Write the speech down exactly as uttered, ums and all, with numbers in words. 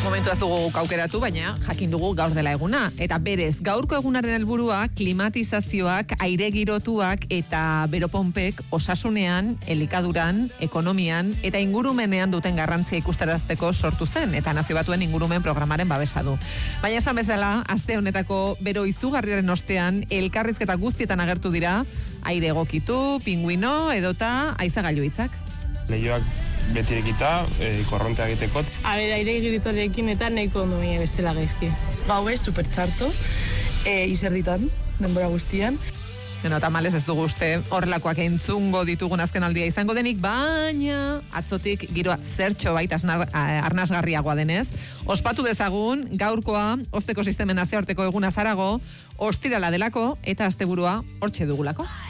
Momentu ez dugu kaukeratu, baina jakin dugu gaur dela eguna. Eta berez, gaurko egunaren helburua klimatizazioak, aire girotuak eta beroponpek osasunean, elikaduran, ekonomian eta ingurumenean duten garrantzia ikustarazteko sortu zen, eta Nazio Batuen ingurumen programaren babesa du. Baina esan bezala, aste honetako bero izugarriaren ostean, elkarrizketa guztietan agertu dira, aire egokitu, pinguino, edota haizagailu hitzak. Lehioak beti ekita, e, korrontea egiteko. A ber, aire giritorekin eta nahiko ondo mire bestela gaizki. Gau ez, supertxarto, e, izerditan, denbora guztian. Bueno, tamalez ez dugu uste horrelakoak entzungo ditugun azken aldia izango denik, baina atzotik giroa zertxo baita arnasgarriagoa denez. Ospatu dezagun, gaurkoa, osteko sistemen nazioarteko eguna zarago, ostirala delako eta asteburua hortxe dugulako.